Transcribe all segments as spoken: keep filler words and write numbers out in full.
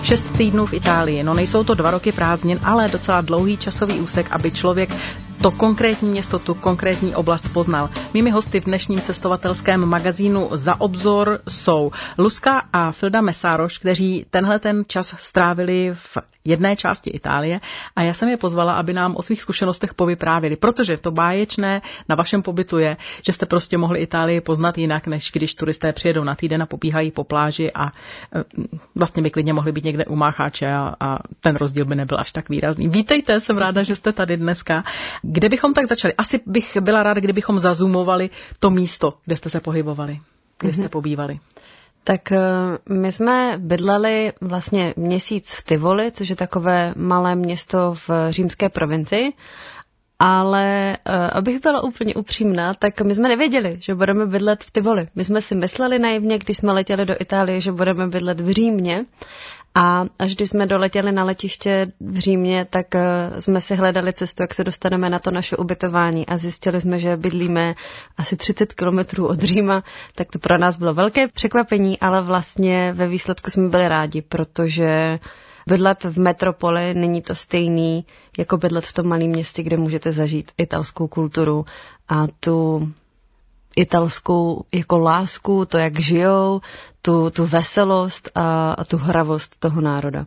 Šest týdnů v Itálii, no nejsou to dva roky prázdnin, ale docela dlouhý časový úsek, aby člověk to konkrétní město, tu konkrétní oblast poznal. Mými hosty v dnešním cestovatelském magazínu Za obzor jsou Luzka a Filda Mesároš, kteří tenhle ten čas strávili v jedné části Itálie a já jsem je pozvala, aby nám o svých zkušenostech povyprávěli, protože to báječné na vašem pobytu je, že jste prostě mohli Itálii poznat jinak, než když turisté přijedou na týden a pobíhají po pláži a vlastně by klidně mohli být někde u Mácháče a, a ten rozdíl by nebyl až tak výrazný. Vítejte, jsem ráda, že jste tady dneska. Kde bychom tak začali? Asi bych byla ráda, kdybychom zazoomovali to místo, kde jste se pohybovali, kde jste pobývali. Tak my jsme bydleli vlastně měsíc v Tivoli, což je takové malé město v římské provincii, ale abych byla úplně upřímná, tak my jsme nevěděli, že budeme bydlet v Tivoli. My jsme si mysleli naivně, když jsme letěli do Itálie, že budeme bydlet v Římě. A až když jsme doletěli na letiště v Římě, tak jsme si hledali cestu, jak se dostaneme na to naše ubytování a zjistili jsme, že bydlíme asi třicet kilometrů od Říma, tak to pro nás bylo velké překvapení, ale vlastně ve výsledku jsme byli rádi, protože bydlet v metropoli není to stejný, jako bydlet v tom malém městě, kde můžete zažít italskou kulturu a tu italskou jako lásku, to, jak žijou, tu, tu veselost a, a tu hravost toho národa.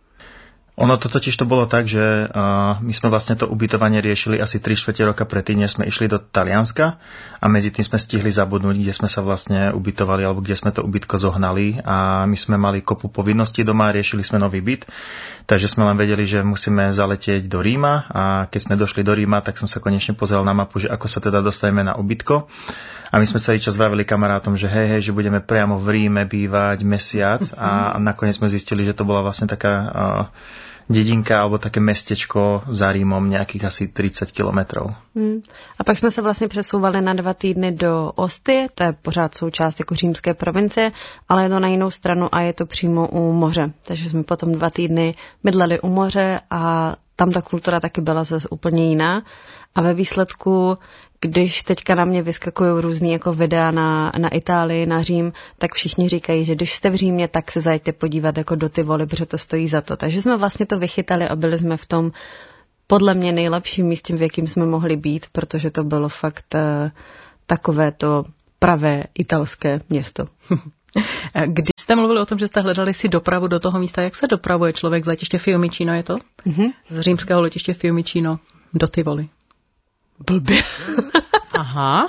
Ono to totiž to bolo tak, že uh, my sme vlastne to ubytovanie riešili asi tri štvrte roka predtým, než sme išli do Talianska a medzi tým sme stihli zabudnúť, kde sme sa vlastne ubytovali alebo kde sme to ubytko zohnali a my sme mali kopu povinností doma, riešili sme nový byt, takže sme len vedeli, že musíme zaletieť do Ríma a keď sme došli do Ríma, tak som sa konečne pozrel na mapu, že ako sa teda dostaneme na ubytko. A my sme celý čas vravili kamarátom, že hej, hej, že budeme priamo v Ríme bývať mesiac a nakoniec sme zistili, že to bola vlastne taká uh, dedinka alebo také mestečko za Rímom, nejakých asi tridsať kilometrov. Hmm. A pak jsme se vlastně přesouvali na dva týdny do Ostie, to je pořád součást jako římské provincie, ale je to na jinou stranu a je to přímo u moře. Takže jsme potom dva týdny bydleli u moře a tam ta kultura taky byla zase úplně jiná. A ve výsledku, když teďka na mě vyskakují různý jako videa na, na Itálii, na Řím, tak všichni říkají, že když jste v Římě, tak se zajďte podívat jako do Tivoli, protože to stojí za to. Takže jsme vlastně to vychytali a byli jsme v tom podle mě nejlepším místě, v jakým jsme mohli být, protože to bylo fakt uh, takové to pravé italské město. Když jste mluvili o tom, že jste hledali si dopravu do toho místa, jak se dopravuje člověk z letiště Fiumicino, je to? Mm-hmm. Z římského letiště Fiumicino do Tivoli. Blbě. Aha.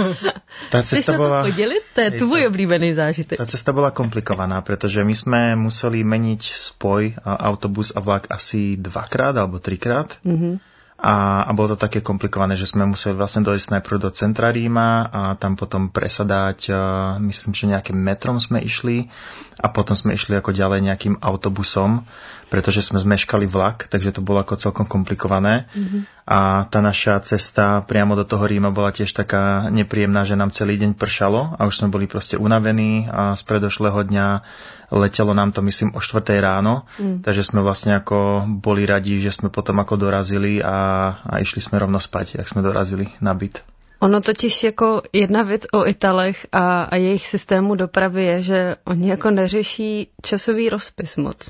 Tá cesta bola... Podělit? To je tvůj oblíbený zážitek. Tá cesta bola komplikovaná, pretože my sme museli meniť spoj autobus a vlak asi dvakrát alebo trikrát. Mhm. A, a bolo to také komplikované, že sme museli vlastne dojsť najprv do centra Ríma a tam potom presadať, uh, myslím, že nejakým metrom sme išli a potom sme išli ako ďalej nejakým autobusom, pretože sme zmeškali vlak, takže to bolo ako celkom komplikované. Mm-hmm. A tá naša cesta priamo do toho Ríma bola tiež taká nepríjemná, že nám celý deň pršalo a už sme boli proste unavení a z predošlého dňa letelo nám to, myslím, o štvrtej ráno, mm. takže sme vlastne ako boli radi, že sme potom ako dorazili a, a išli sme rovno spať, jak sme dorazili na byt. Ono totiž jako jedna věc o Italech a, a jejich systému dopravy je, že oni jako neřeší časový rozpis moc.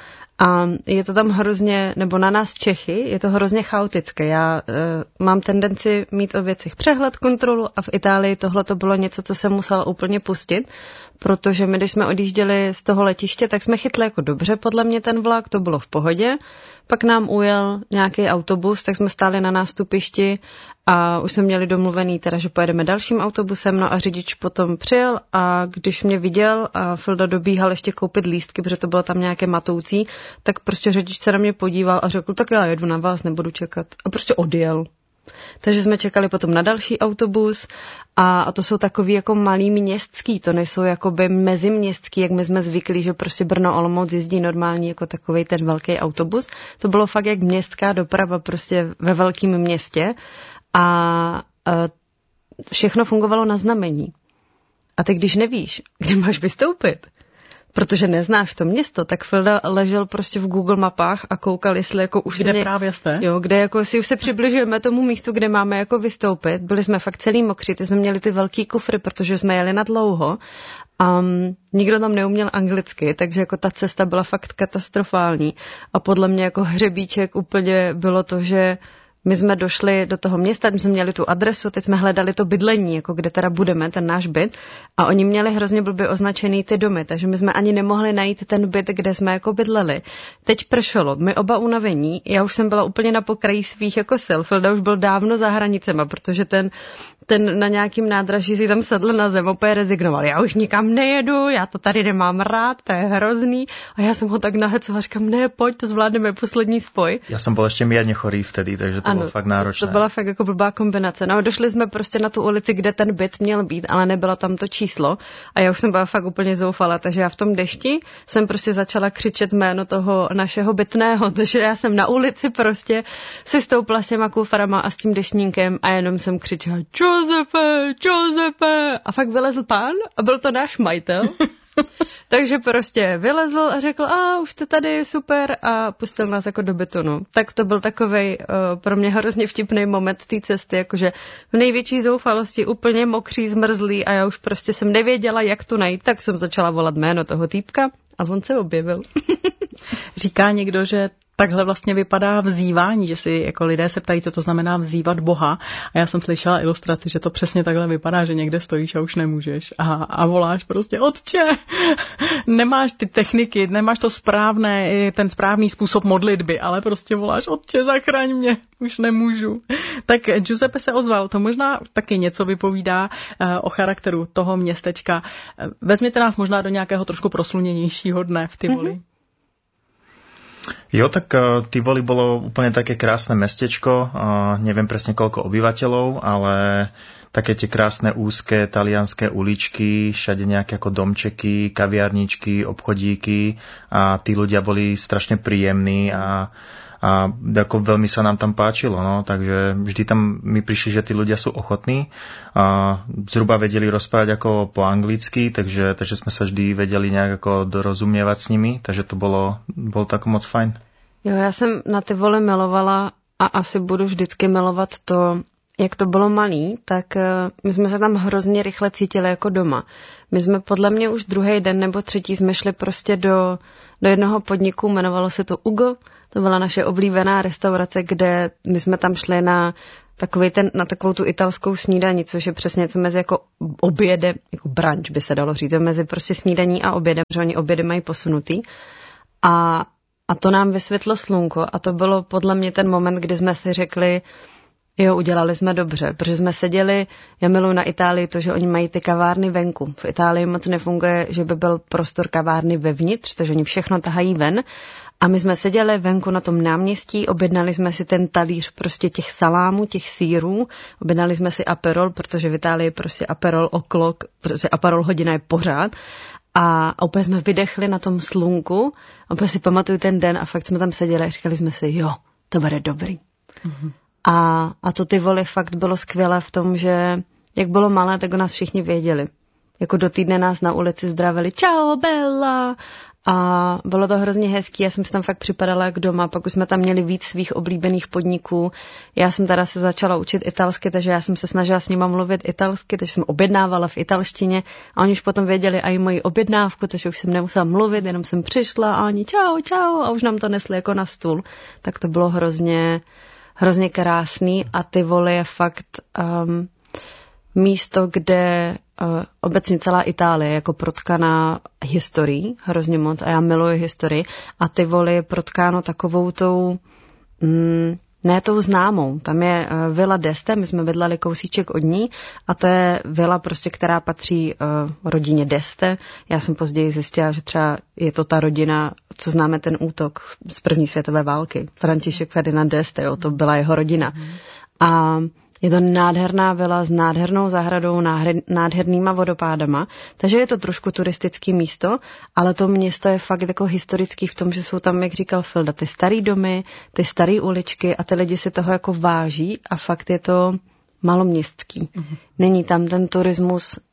A je to tam hrozně, nebo na nás Čechy, je to hrozně chaotické. Já e, mám tendenci mít o věcech přehled, kontrolu a v Itálii tohle to bylo něco, co jsem musela úplně pustit, protože my, když jsme odjížděli z toho letiště, tak jsme chytli jako dobře podle mě ten vlak, to bylo v pohodě. Pak nám ujel nějaký autobus, tak jsme stáli na nástupišti a už jsme měli domluvený teda, že pojedeme dalším autobusem, no a řidič potom přijel a když mě viděl a Filda dobíhal ještě koupit lístky, protože to bylo tam nějaké matoucí, tak prostě řidič se na mě podíval a řekl, tak já jedu na vás, nebudu čekat. A prostě odjel. Takže jsme čekali potom na další autobus a, a to jsou takový jako malý městský, to nejsou jakoby meziměstský, jak my jsme zvyklí, že prostě Brno Olomouc jezdí normálně jako takovej ten velký autobus. To bylo fakt jak městská doprava prostě ve velkém městě a, a všechno fungovalo na znamení. A ty když nevíš, kde máš vystoupit, protože neznáš to město, tak Filda ležel prostě v Google mapách a koukal, jestli jako už kde se ně... právě jste? Jo, kde jako si už se přibližujeme tomu místu, kde máme jako vystoupit. Byli jsme fakt celý mokří, ty jsme měli ty velký kufry, protože jsme jeli na dlouho. A um, nikdo tam neuměl anglicky, takže jako ta cesta byla fakt katastrofální. A podle mě jako hřebíček úplně bylo to, že my jsme došli do toho města, my jsme měli tu adresu, teď jsme hledali to bydlení, jako kde teda budeme, ten náš byt, a oni měli hrozně blbě označený ty domy, takže my jsme ani nemohli najít ten byt, kde jsme jako bydleli. Teď pršelo, my oba unavení, já už jsem byla úplně na pokraji svých jako sil, Filda už byl dávno za hranicema, protože ten, ten na nějakým nádraží si tam sedl na zem, opět rezignoval, já už nikam nejedu, já to tady nemám rád, to je hrozný, a já jsem ho tak nahecla, říkám, ne, pojď, to zvládneme poslední spoj. Já jsem byl ještě mírně chorý vtedy, takže to ano, bylo fakt náročné. To byla fakt jako blbá kombinace. No, došli jsme prostě na tu ulici, kde ten byt měl být, ale nebylo tam to číslo. A já už jsem byla fakt úplně zoufala, takže já v tom dešti jsem prostě začala křičet jméno toho našeho bytného, takže já jsem na ulici prostě si stoupla s těma kuframa a s tím deštníkem a jenom jsem křičela Josefe, Josefe, a fakt vylezl pán a byl to náš majitel. Takže prostě vylezl a řekl, a už jste tady, super, a pustil nás jako do betonu. Tak to byl takovej uh, pro mě hrozně vtipný moment té cesty, jakože v největší zoufalosti úplně mokří, zmrzlý a já už prostě jsem nevěděla, jak to najít, tak jsem začala volat jméno toho týpka a on se objevil. Říká někdo, že takhle vlastně vypadá vzývání, že si jako lidé se ptají, co to znamená vzývat Boha. A já jsem slyšela ilustraci, že to přesně takhle vypadá, že někde stojíš a už nemůžeš. A, a voláš prostě, Otče, nemáš ty techniky, nemáš to správné, ten správný způsob modlitby, ale prostě voláš, Otče, zachraň mě, už nemůžu. Tak Giuseppe se ozval, to možná taky něco vypovídá o charakteru toho městečka. Vezměte nás možná do nějakého trošku prosluněnějšího dne v Tivoli. Mm-hmm. Jo, tak uh, Tivoli bolo úplne také krásne mestečko, uh, neviem presne koľko obyvateľov, ale také tie krásne úzke talianské uličky, všade nejaké ako domčeky, kaviarničky, obchodíky a tí ľudia boli strašne príjemní a a ako veľmi sa nám tam páčilo, no, takže vždy tam mi prišli, že tí ľudia sú ochotní a zhruba vedeli rozprávať ako po anglicky, takže, takže sme sa vždy vedeli nejak ako dorozumievať s nimi, takže to bolo, bolo tak moc fajn. Jo, já jsem na Tivoli milovala a asi budu vždycky milovat to, jak to bylo malý, tak my jsme se tam hrozně rychle cítili jako doma. My jsme podle mě už druhý den nebo třetí jsme šli prostě do, do jednoho podniku, jmenovalo se to Ugo, to byla naše oblíbená restaurace, kde my jsme tam šli na takový ten, na takovou tu italskou snídani, což je přesně něco mezi jako obědem, jako brunch by se dalo říct, mezi prostě snídaní a obědem, protože oni obědy mají posunutý. A, a to nám vysvětlo slunko a to bylo podle mě ten moment, kdy jsme si řekli, jo, udělali jsme dobře, protože jsme seděli, já miluji na Itálii to, že oni mají ty kavárny venku. V Itálii moc nefunguje, že by byl prostor kavárny vevnitř, takže oni všechno tahají ven. A my jsme seděli venku na tom náměstí, objednali jsme si ten talíř prostě těch salámů, těch sýrů, objednali jsme si aperol, protože v Itálii prostě aperol o'clock, protože aperol hodina je pořád. A opět jsme vydechli na tom slunku, opět si pamatuju ten den a fakt jsme tam seděli a říkali jsme si, jo, to bude dobrý. Mm-hmm. A, a to Tivoli fakt bylo skvělé v tom, že jak bylo malé, tak o nás všichni věděli. Jako do týdne nás na ulici zdravili, čau Bella. A bylo to hrozně hezký, já jsem si tam fakt připadala jak doma, pak už jsme tam měli víc svých oblíbených podniků. Já jsem teda se začala učit italsky, takže já jsem se snažila s nima mluvit italsky, takže jsem objednávala v italštině a oni už potom věděli i moji objednávku, takže už jsem nemusela mluvit, jenom jsem přišla a oni čau, čau a už nám to nesli jako na stůl. Tak to bylo hrozně, hrozně krásný a Tivoli je fakt um, místo, kde uh, obecně celá Itálie je jako protkaná historií, hrozně moc a já miluji historii a Tivoli je protkáno takovou tou, mm, ne tou známou, tam je uh, Villa d'Este, my jsme bydleli kousíček od ní a to je vila prostě, která patří uh, rodině d'Este. Já jsem později zjistila, že třeba je to ta rodina, co známe ten útok z první světové války. František Ferdinand d'Este, jo, to byla jeho rodina. A je to nádherná vila s nádhernou zahradou, nádhernýma vodopádama, takže je to trošku turistický místo, ale to město je fakt jako historický v tom, že jsou tam, jak říkal Filda, ty starý domy, ty staré uličky a ty lidi si toho jako váží a fakt je to maloměstský. Mm-hmm. Není tam ten turismus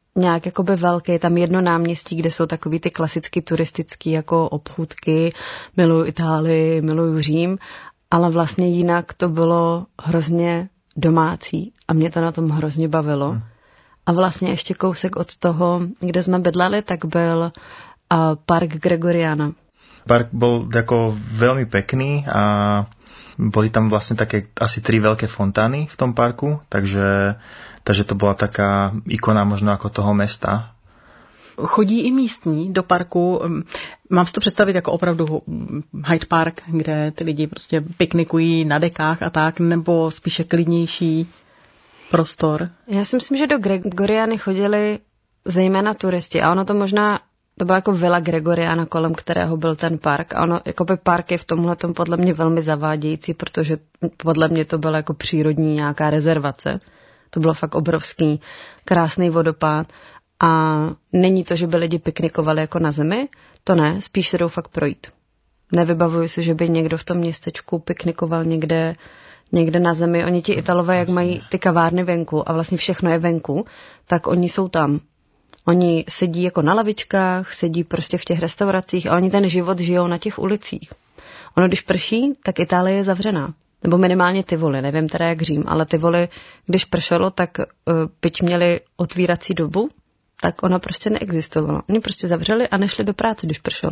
nějak jakoby velký, tam jedno náměstí, kde jsou takový ty klasicky turistický jako obchůdky, miluju Itálii, miluju Řím, ale vlastně jinak to bylo hrozně domácí a mě to na tom hrozně bavilo. Hmm. A vlastně ještě kousek od toho, kde jsme bydleli, tak byl uh, park Gregoriana. Park bol ako veľmi pekný a boli tam vlastne také asi tri veľké fontány v tom parku, takže, takže to bola taká ikona možno ako toho mesta. Chodí i místní do parku. Mám si to představit jako opravdu Hyde Park, kde ty lidi prostě piknikují na dekách a tak, nebo spíše klidnější prostor? Já si myslím, že do Gregoriany chodili zejména turisti a ono to možná, to byla jako vila Gregoriana, kolem kterého byl ten park a ono, jakoby park je v tomhletom podle mě velmi zavádějící, protože podle mě to byla jako přírodní nějaká rezervace. To bylo fakt obrovský, krásný vodopád a není to, že by lidi piknikovali jako na zemi, to ne, spíš se jdou fakt projít. Nevybavuju si, že by někdo v tom městečku piknikoval někde někde na zemi. Oni ti Italové, jak mají ty kavárny venku a vlastně všechno je venku, tak oni jsou tam. Oni sedí jako na lavičkách, sedí prostě v těch restauracích a oni ten život žijou na těch ulicích. Ono, když prší, tak Itálie je zavřená. Nebo minimálně Tivoli, nevím teda jak Řím, ale Tivoli, když pršelo, tak byť měli otvírací dobu, tak ona prostě neexistovala. Oni prostě zavřeli a nešli do práce, když pršelo.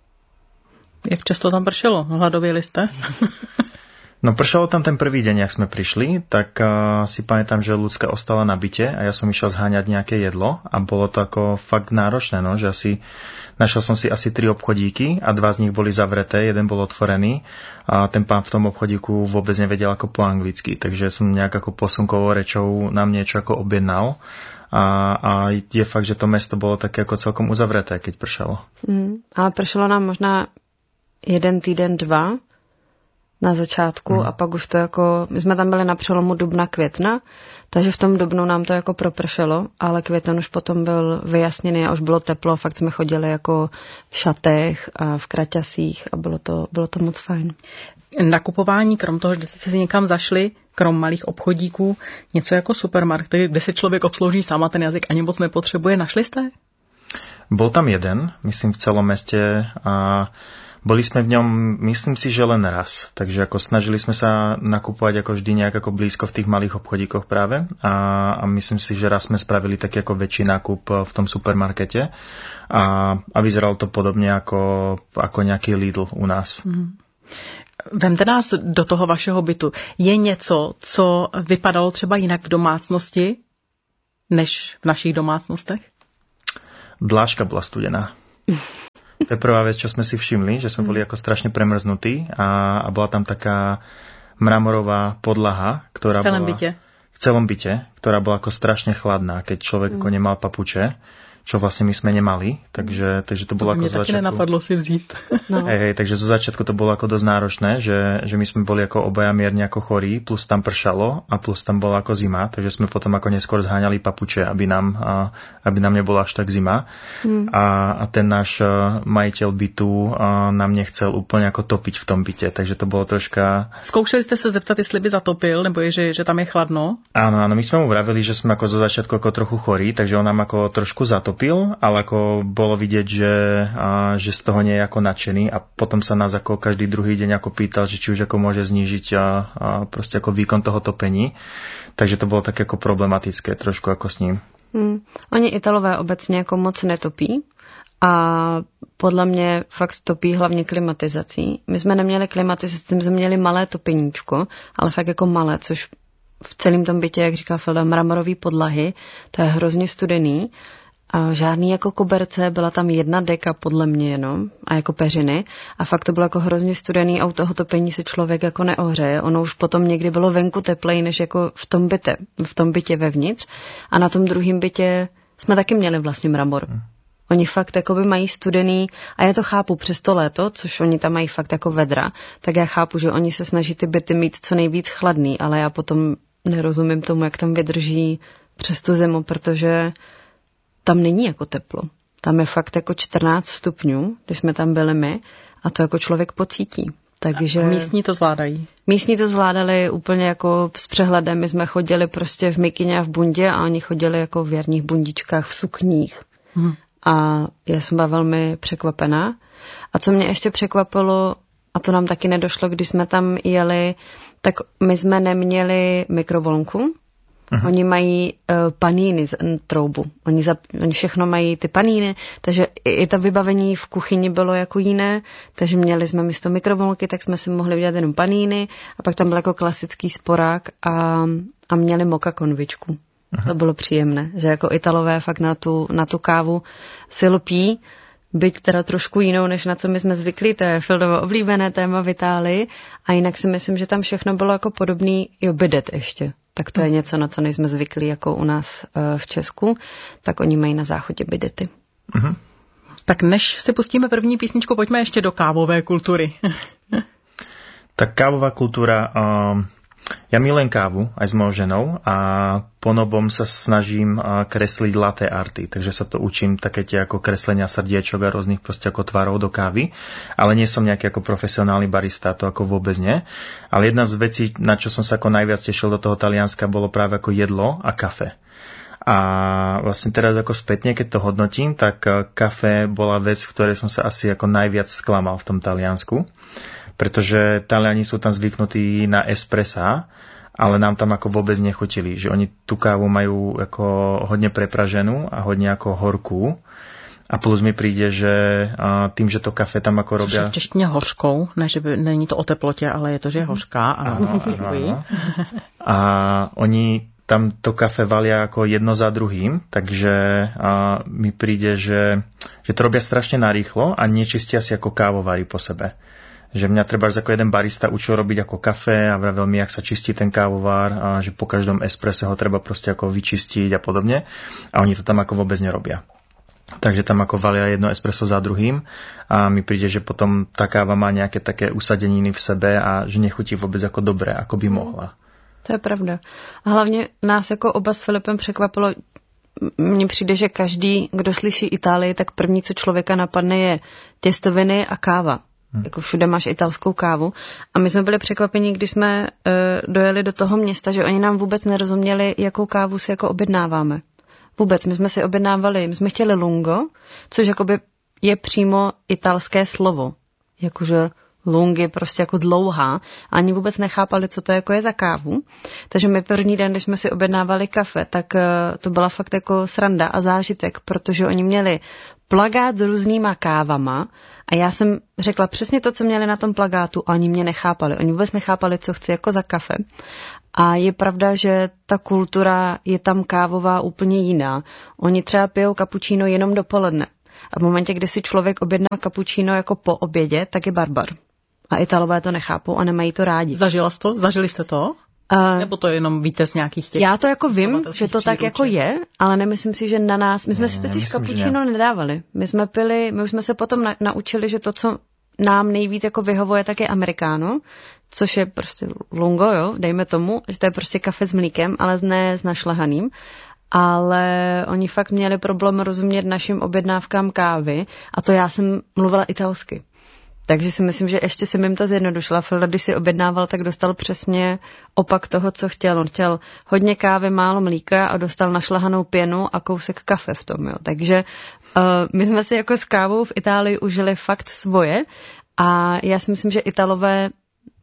Jak často tam pršelo? Hladověli jste? No pršalo tam ten prvý deň, jak sme prišli, tak uh, si pamätám, že ľudská ostala na byte a ja som išiel zháňať nejaké jedlo a bolo to ako fakt náročné, no, že asi našiel som si asi tri obchodíky a dva z nich boli zavreté, jeden bol otvorený a ten pán v tom obchodíku vôbec nevedel ako po anglicky, takže som nejak ako posunkovou rečou nám niečo ako objednal a, a je fakt, že to mesto bolo také ako celkom uzavreté, keď pršalo. Mm, ale pršalo nám možná jeden týden, dva na začátku hmm. a pak už to jako, my jsme tam byli na přelomu dubna května, takže v tom dubnu nám to jako propršelo, ale květen už potom byl vyjasněný a už bylo teplo, fakt jsme chodili jako v šatech a v kraťasích a bylo to, bylo to moc fajn. Nakupování, krom toho, že jste si někam zašli, krom malých obchodíků, něco jako supermarkety, kde si člověk obslouží sám a ten jazyk ani moc nepotřebuje, našli jste? Bol tam jeden, myslím v celom meste a boli sme v ňom, myslím si, že len raz. Takže ako snažili sme sa nakupovať ako vždy nejak ako blízko v tých malých obchodíkoch práve. A, a myslím si, že raz sme spravili taký ako väčší nákup v tom supermarkete. A, a vyzeralo to podobne ako, ako nejaký Lidl u nás. Mm. Vemte nás do toho vašeho bytu. Je něco, co vypadalo třeba jinak v domácnosti, než v našich domácnostech? Dláška bola studená. To je prvá vec, čo sme si všimli, že sme boli ako strašne premrznutí a, a bola tam taká mramorová podlaha, ktorá v celom bola byte. v celom byte, ktorá bola ako strašne chladná, keď človek mm. ako nemal papuče, čo vlastne my sme nemali, takže, takže to bolo to ako zo začiatku. Mne taky nenapadlo si vzít. No. Hej, hej, takže zo začiatku to bolo ako dosť náročné, že, že my sme boli ako obaja mierne ako chorí, plus tam pršalo a plus tam bola ako zima, takže sme potom ako neskôr zháňali papuče, aby nám, a, aby nám nebola až tak zima. Hmm. A, a ten náš majiteľ bytu a, nám nechcel úplne ako topiť v tom byte, takže to bolo troška... Skúšali ste sa zeptat, jestli by zatopil, nebo je, že, že tam je chladno? Áno, áno, my sme mu vravili, že sme ako zo začiatku ako trochu chorí, takže on nám ako trošku zatopil, ale ako bolo vidieť, že, a, že z toho nie je ako nadšený a potom sa nás ako každý druhý deň ako pýtal, že či už ako môže znížiť a, a proste ako výkon toho topení. Takže to bolo také ako problematické trošku ako s ním. Hmm. Oni Italové obecně jako moc netopí a podle mě fakt topí hlavně klimatizací. My jsme neměli klimatizaci, my jsme měli malé topeníčko, ale fakt jako malé, což v celém tom bytě, jak říká Felda, mramorový podlahy, to je hrozně studený. A žádný jako koberce, byla tam jedna deka podle mě jenom a jako peřiny a fakt to bylo jako hrozně studený a u toho topení se člověk jako neohřeje. Ono už potom někdy bylo venku teplej než jako v tom bytě, v tom bytě vevnitř a na tom druhém bytě jsme taky měli vlastně mramor. Hmm. Oni fakt jakoby mají studený a já to chápu přes to léto, což oni tam mají fakt jako vedra, tak já chápu, že oni se snaží ty byty mít co nejvíc chladný, ale já potom nerozumím tomu, jak tam vydrží přes tu zimu, protože tam není jako teplo. Tam je fakt jako čtrnáct stupňů, když jsme tam byli my, a to jako člověk pocítí. Takže a místní to zvládají? Místní to zvládali úplně jako s přehledem. My jsme chodili prostě v mikině a v bundě a oni chodili jako v jarních bundičkách, v sukních. Hmm. A já jsem byla velmi překvapená. A co mě ještě překvapilo, a to nám taky nedošlo, když jsme tam jeli, tak my jsme neměli mikrovlnku. Aha. Oni mají uh, paníny, troubu. Oni, za, oni všechno mají ty paníny, takže i, i to vybavení v kuchyni bylo jako jiné, takže měli jsme místo mikrovlnky, tak jsme si mohli udělat jenom paníny a pak tam byl jako klasický sporák a, a měli moka konvičku. Aha. To bylo příjemné, že jako Italové fakt na tu, na tu kávu si lpí, byť teda trošku jinou, než na co my jsme zvyklí, to je Fildovo oblíbené téma v Itálii a jinak si myslím, že tam všechno bylo jako podobný, jo, bidet ještě. Tak to je něco, na co nejsme zvyklí jako u nás v Česku, tak oni mají na záchodě bidety. Uh-huh. Tak než si pustíme první písničku, pojďme ještě do kávové kultury. Tak kávová kultúra, um, ja milujem kávu aj s mojou ženou a ponobom sa snažím uh, kresliť latte arty, takže sa to učím také tie ako kreslenia srdiečok a rôznych proste ako tvarov do kávy, ale nie som nejaký ako profesionálny barista, to ako vôbec nie. Ale jedna z vecí, na čo som sa ako najviac tešil do toho Talianska, bolo práve ako jedlo a kafe. A vlastne teraz ako spätne, keď to hodnotím, tak kafe bola vec, v ktorej som sa asi ako najviac sklamal v tom Taliansku, pretože Taliani sú tam zvyknutí na espressa, ale nám tam ako vôbec nechutili, že oni tú kávu majú ako hodne prepraženú a hodne ako horkú. A plus mi príde, že tým, že to kafe tam ako robia... Což je v češtině hořkou, ne, že by, není to o teplotě, ale je to, že je hořká. Ano, ano, ano. A oni tam to kafe valia ako jedno za druhým, takže a, mi príde, že, že to robia strašne narýchlo a nečistia si ako kávovári po sebe. Že mňa treba ako jeden barista učil robiť ako kafe a vravel mi, jak sa čistí ten kávovár a že po každom espresse ho treba proste ako vyčistiť a podobne. A oni to tam ako vôbec nerobia. Takže tam ako valia jedno espresso za druhým a mi príde, že potom tá káva má nejaké také usadeniny v sebe a že nechutí vôbec ako dobre, ako by mohla. To je pravda. A hlavně nás jako oba s Filipem překvapilo, mně přijde, že každý, kdo slyší Itálii, tak první, co člověka napadne, je těstoviny a káva. Hmm. Jako všude máš italskou kávu. A my jsme byli překvapeni, když jsme uh, dojeli do toho města, že oni nám vůbec nerozuměli, jakou kávu si jako objednáváme. Vůbec. My jsme si objednávali, my jsme chtěli lungo, což jakoby je přímo italské slovo. Jakože lung je prostě jako dlouhá. A ani vůbec nechápali, co to jako je za kávu. Takže my první den, když jsme si objednávali kafe, tak uh, to byla fakt jako sranda a zážitek, protože oni měli plakát s různýma kávama a já jsem řekla přesně to, co měli na tom plakátu a oni mě nechápali. Oni vůbec nechápali, co chci jako za kafe. A je pravda, že ta kultura je tam kávová úplně jiná. Oni třeba pijou kapučíno jenom dopoledne. A v momentě, kdy si člověk objedná kapučíno jako po obědě, tak je barbar. A Italové to nechápou a nemají to rádi. Zažila jsi to? Zažili jste to? Uh, Nebo to jenom víte z nějakých těch... Já to jako vím, že to tak jako je, ale nemyslím si, že na nás... My jsme ne, si totiž kapučíno nedávali. My jsme pili, my už jsme se potom na, naučili, že to, co nám nejvíc jako vyhovuje, tak je americano, což je prostě lungo, jo, dejme tomu, že to je prostě kafe s mlíkem, ale ne s našlehaným. Ale oni fakt měli problém rozumět našim objednávkám kávy a to já jsem mluvila italsky. Takže si myslím, že ještě jsem jim to zjednodušila. Filda, když si objednával, tak dostal přesně opak toho, co chtěl. On chtěl hodně kávy, málo mlíka a dostal našlahanou pěnu a kousek kafe v tom. Jo. Takže uh, my jsme si jako s kávou v Itálii užili fakt svoje a já si myslím, že Italové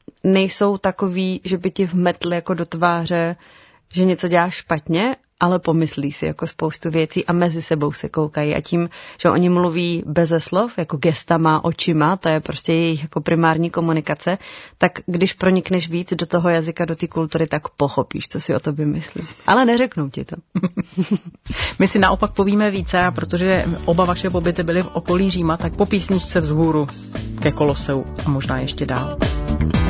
nejsou takový, že by ti vmetli jako do tváře, že něco děláš špatně, ale pomyslí si jako spoustu věcí a mezi sebou se koukají a tím, že oni mluví beze slov, jako gestama, očima, to je prostě jejich jako primární komunikace, tak když pronikneš víc do toho jazyka, do té kultury, tak pochopíš, co si o tobě myslí. Ale neřeknou ti to. My si naopak povíme více, a protože oba vaše pobyty byly v okolí Říma, tak po písničce vzhůru ke Koloseu a možná ještě dál.